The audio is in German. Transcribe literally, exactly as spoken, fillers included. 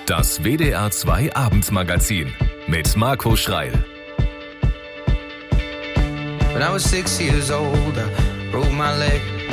Das W D R zwei Abendmagazin mit Marco Schreil. When I was six years old, I broke my leg.